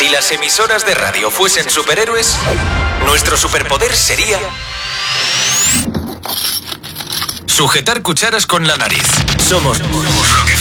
Si las emisoras de radio fuesen superhéroes, nuestro superpoder sería sujetar cucharas con la nariz. Somos